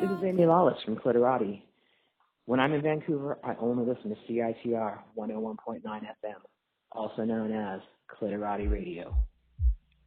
This is Amy Lawless from Clitorati. When I'm in Vancouver, I only listen to CITR 101.9 FM, also known as Clitorati Radio.